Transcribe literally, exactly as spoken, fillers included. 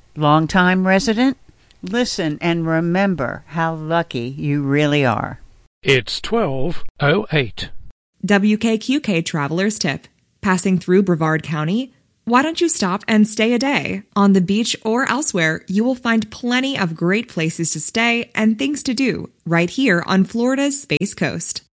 Longtime resident? Listen and remember how lucky you really are. It's twelve oh eight. W K Q K Traveler's Tip. Passing through Brevard County? Why don't you stop and stay a day? On the beach or elsewhere, you will find plenty of great places to stay and things to do right here on Florida's Space Coast.